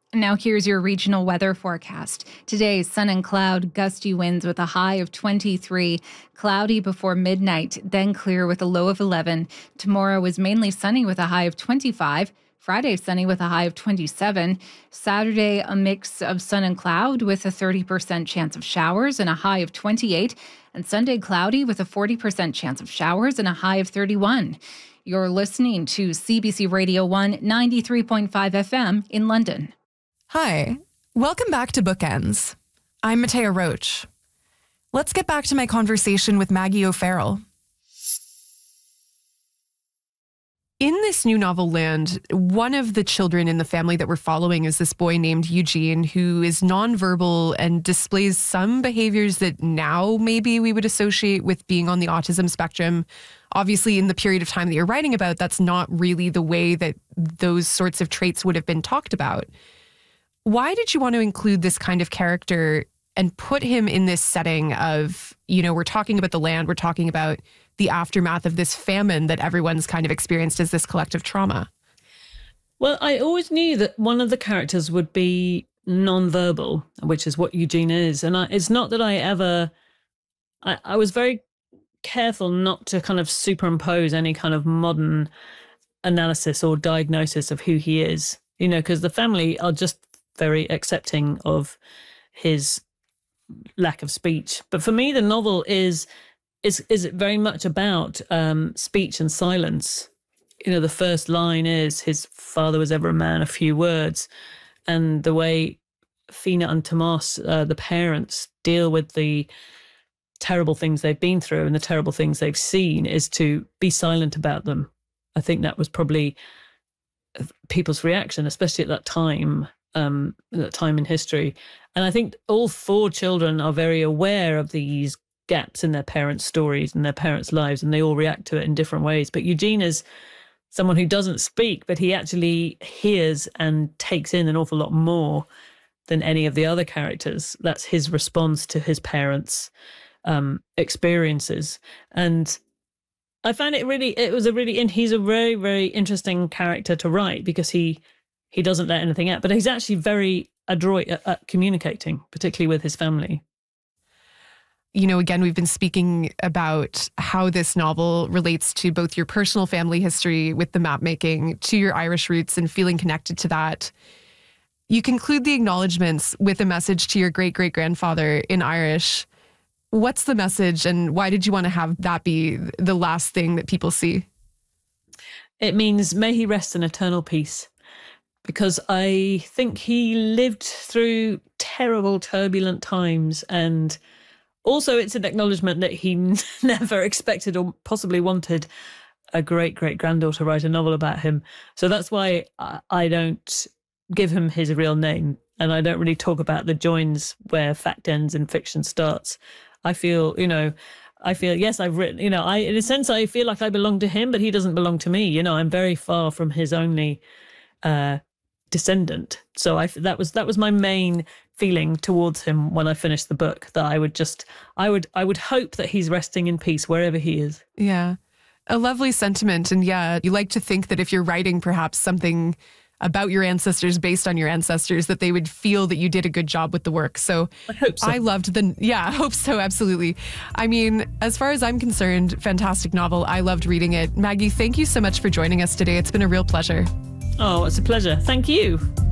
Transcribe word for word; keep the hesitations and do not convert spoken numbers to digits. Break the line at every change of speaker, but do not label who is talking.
Now here's your regional weather forecast. Today, sun and cloud, gusty winds with a high of twenty-three, cloudy before midnight, then clear with a low of eleven. Tomorrow is mainly sunny with a high of twenty-five. Friday, sunny with a high of twenty-seven. Saturday, a mix of sun and cloud with a thirty percent chance of showers and a high of twenty-eight. And Sunday, cloudy with a forty percent chance of showers and a high of thirty-one. You're listening to C B C Radio one ninety-three point five F M in London.
Hi, welcome back to Bookends. I'm Matea Roach. Let's get back to my conversation with Maggie O'Farrell. In this new novel, Land, one of the children in the family that we're following is this boy named Eugene, who is nonverbal and displays some behaviors that now maybe we would associate with being on the autism spectrum. Obviously, in the period of time that you're writing about, that's not really the way that those sorts of traits would have been talked about. Why did you want to include this kind of character and put him in this setting of, you know, we're talking about the land, we're talking about the aftermath of this famine that everyone's kind of experienced as this collective trauma?
Well, I always knew that one of the characters would be nonverbal, which is what Eugene is. And I, it's not that I ever, I, I was very careful not to kind of superimpose any kind of modern analysis or diagnosis of who he is, you know, because the family are just very accepting of his lack of speech. But for me, the novel is is is very much about um, speech and silence. You know, the first line is, his father was ever a man of few words. And the way Fina and Tomas, uh, the parents, deal with the terrible things they've been through and the terrible things they've seen is to be silent about them. I think that was probably people's reaction, especially at that time. Um, at that time in history. And I think all four children are very aware of these gaps in their parents' stories and their parents' lives, and they all react to it in different ways. But Eugene is someone who doesn't speak, but he actually hears and takes in an awful lot more than any of the other characters. That's his response to his parents' um, experiences. And I found it really, it was a really, and he's a very, very interesting character to write because he He doesn't let anything out, but he's actually very adroit at, at communicating, particularly with his family.
You know, again, we've been speaking about how this novel relates to both your personal family history with the map making, to your Irish roots and feeling connected to that. You conclude the acknowledgements with a message to your great-great-grandfather in Irish. What's the message, and why did you want to have that be the last thing that people see?
It means, may he rest in eternal peace. Because I think he lived through terrible, turbulent times. And also it's an acknowledgement that he never expected or possibly wanted a great-great-granddaughter to write a novel about him. So that's why I don't give him his real name. And I don't really talk about the joins where fact ends and fiction starts. I feel, you know, I feel, yes, I've written, you know, I in a sense, I feel like I belong to him, but he doesn't belong to me. You know, I'm very far from his only uh descendant. So I that was that was my main feeling towards him when I finished the book, that I would just I would I would hope that he's resting in peace wherever he is.
Yeah. A lovely sentiment. And yeah, you like to think that if you're writing perhaps something about your ancestors based on your ancestors, that they would feel that you did a good job with the work. So
I hope so.
I loved the, yeah, I hope so. Absolutely. I mean, as far as I'm concerned, fantastic novel. I loved reading it. Maggie, thank you so much for joining us today. It's been a real pleasure.
Oh, it's a pleasure. Thank you.